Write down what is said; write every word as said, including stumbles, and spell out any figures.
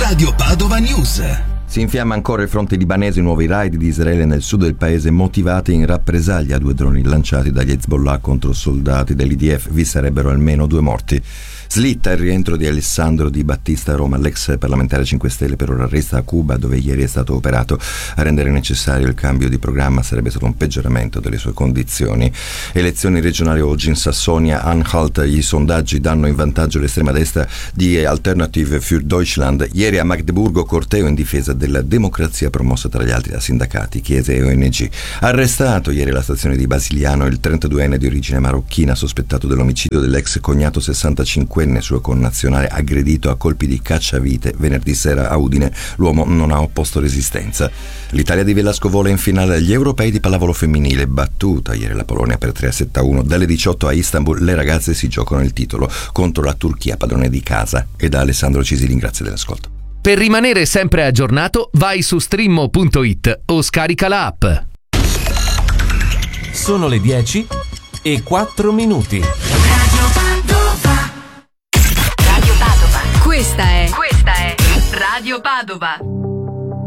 Radio Padova News. Si infiamma ancora il fronte libanese, nuovi raid di Israele nel sud del paese motivati in rappresaglia a due droni lanciati dagli Hezbollah contro soldati dell'I D F. Vi sarebbero almeno due morti. Slitta il rientro di Alessandro Di Battista a Roma. L'ex parlamentare cinque Stelle per ora resta a Cuba, dove ieri è stato operato. A rendere necessario il cambio di programma sarebbe stato un peggioramento delle sue condizioni. Elezioni regionali oggi in Sassonia-Anhalt. I sondaggi danno in vantaggio l'estrema destra di Alternative für Deutschland. Ieri a Magdeburgo corteo in difesa della democrazia promossa tra gli altri da sindacati, chiese e O N G. Arrestato ieri alla stazione di Basiliano il trentaduenne di origine marocchina sospettato dell'omicidio dell'ex cognato sessantacinquenne, suo connazionale, aggredito a colpi di cacciavite venerdì sera a Udine. L'uomo non ha opposto resistenza. L'Italia di Velasco vola in finale agli europei di pallavolo femminile, battuta ieri la Polonia per tre a sette a uno. Dalle diciotto a Istanbul le ragazze si giocano il titolo contro la Turchia, padrone di casa. E da Alessandro Cisilin, grazie dell'ascolto. Per rimanere sempre aggiornato, vai su streammo punto it o scarica la app. Sono le dieci e quattro minuti. Radio Padova. Questa è, questa è Radio Padova.